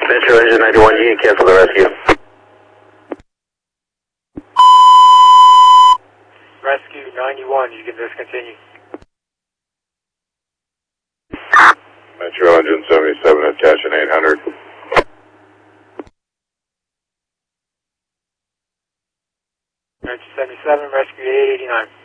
Metro Engine 91, you can cancel the rescue. Rescue 91, you can discontinue. Metro Engine 77, attention 800. Metro 77, rescue 889.